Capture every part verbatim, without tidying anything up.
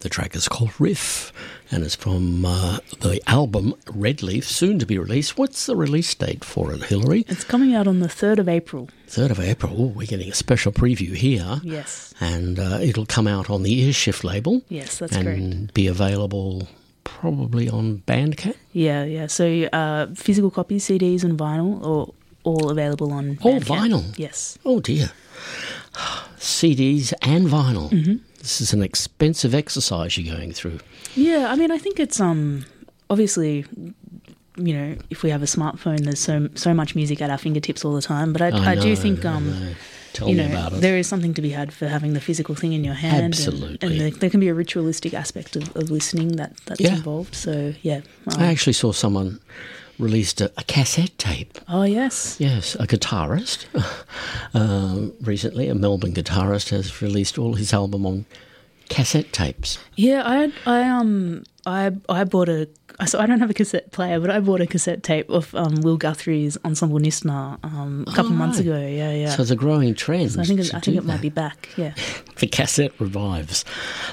The track is called Riff, and it's from uh, the album Red Leaf, soon to be released. What's the release date for it, Hilary? It's coming out on the third of April. third of April. Oh, we're getting a special preview here. Yes. And uh, it'll come out on the Earshift label. Yes, that's and great. And be available probably on Bandcamp. Yeah, yeah. So uh, physical copies, C Ds and vinyl, or all available on All Bandcamp. vinyl? Yes. Oh, dear. C Ds and vinyl. Mm-hmm. This is an expensive exercise you're going through. Yeah, I mean, I think it's um obviously, you know, if we have a smartphone, there's so so much music at our fingertips all the time. But I, I, I know, do think I um know. Tell you me know about it. there is something to be had for having the physical thing in your hand. Absolutely. And, and there, there can be a ritualistic aspect of, of listening that that's Yeah. involved. So yeah. Um, I actually saw someone released a, a cassette tape. oh yes. Yes, a guitarist uh, recently, a Melbourne guitarist, has released all his album on cassette tapes. Yeah, I I um I I bought a so I don't have a cassette player, but I bought a cassette tape of um, Will Guthrie's Ensemble Nistna um, a couple Oh, of months right. ago. Yeah, yeah. So it's a growing trend. So I think it, to I think do it might that. be back. Yeah. The cassette revives.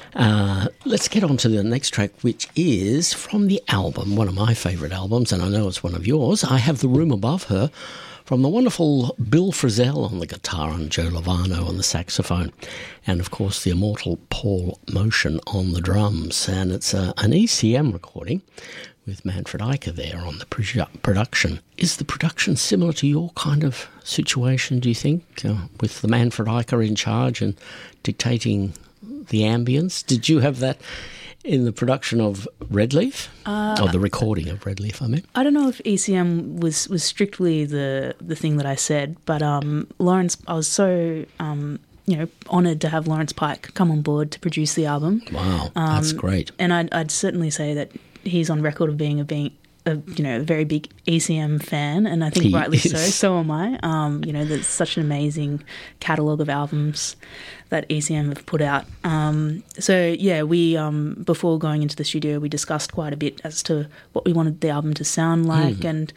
Uh, let's get on to the next track, which is from the album, one of my favourite albums, and I know it's one of yours. I Have the Room Above Her, from the wonderful Bill Frisell on the guitar and Joe Lovano on the saxophone, and of course the immortal Paul Motion on the drums. And it's uh, an E C M recording with Manfred Eicher there on the produ- production. Is the production similar to your kind of situation, do you think, uh, with the Manfred Eicher in charge and dictating the ambience? Did you have that in the production of Red Leaf? Uh, or the recording of Red Leaf, I mean? I don't know if E C M was, was strictly the the thing that I said, but um, Lawrence, I was so um, you know honoured to have Lawrence Pike come on board to produce the album. Wow, Um, that's great. And I'd, I'd certainly say that he's on record of being a being a you know a very big E C M fan, and I think He rightly is. so. So am I. Um, you know, there's such an amazing catalogue of albums that E C M have put out. Um, so yeah, we um, before going into the studio, we discussed quite a bit as to what we wanted the album to sound like, Mm. and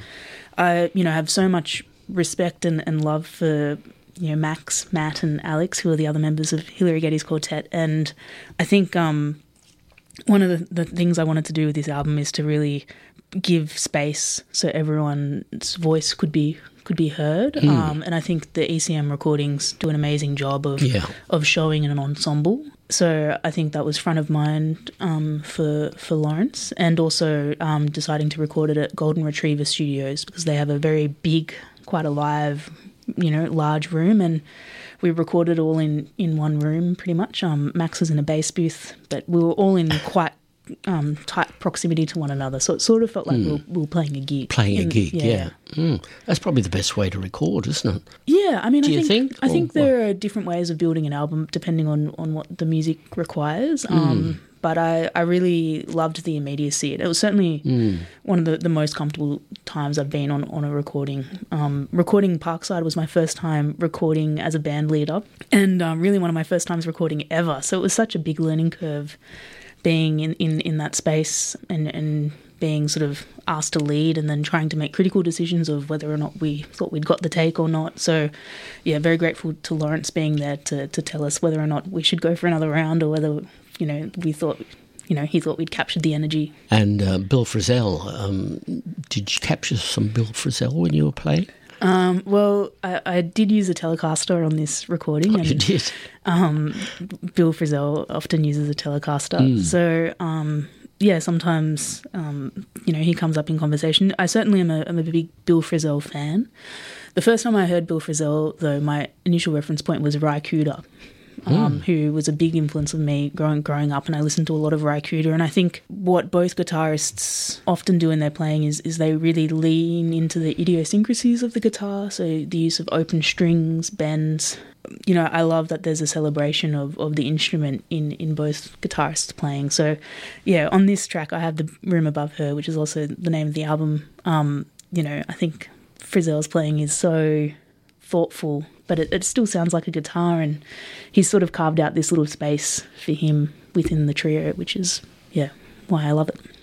I you know have so much respect and, and love for you know Max, Matt, and Alex, who are the other members of Hilary Getty's quartet, and I think. Um, One of the, the things I wanted to do with this album is to really give space so everyone's voice could be could be heard. Mm. Um, and I think the E C M recordings do an amazing job of Yeah. of showing an ensemble. So I think that was front of mind um, for for Lawrence, and also um, deciding to record it at Golden Retriever Studios because they have a very big, quite a live, you know, large room, and we recorded all in, in one room pretty much. Um, Max was in a bass booth, but we were all in quite um, tight proximity to one another. So it sort of felt like we, were, we were playing a gig. Playing a In- gig, yeah. Mm. That's probably the best way to record, isn't it? Yeah, I mean, Do I you think, think, I or think there are different ways of building an album depending on, on what the music requires. Um, but I, I really loved the immediacy. It was certainly one of the, the most comfortable times I've been on, on a recording. Um, recording Parkside was my first time recording as a band leader, and um, really one of my first times recording ever. So it was such a big learning curve being in, in, in that space and, and being sort of asked to lead and then trying to make critical decisions of whether or not we thought we'd got the take or not. So, yeah, very grateful to Lawrence being there to, to tell us whether or not we should go for another round or whether, you know, we thought, you know, he thought we'd captured the energy. And uh, Bill Frisell, um, did you capture some Bill Frisell when you were playing? Um, well, I, I did use a Telecaster on this recording. Oh, and, you did? Um, Bill Frisell often uses a Telecaster. Mm. So, um, yeah, sometimes, um, you know, he comes up in conversation. I certainly am a, I'm a big Bill Frisell fan. The first time I heard Bill Frisell, though, my initial reference point was Ry Cooder, um, Mm. who was a big influence on me growing growing up, and I listened to a lot of Ry Cooder. And I think what both guitarists often do in their playing is, is they really lean into the idiosyncrasies of the guitar, so the use of open strings, bends. You know, I love that there's a celebration of, of the instrument in, in both guitarists playing. So, yeah, on this track, I have The Room Above Her, which is also the name of the album. Um, you know, I think Frisell's playing is so thoughtful, but it, it still sounds like a guitar, and he's sort of carved out this little space for him within the trio, which is, yeah, why I love it.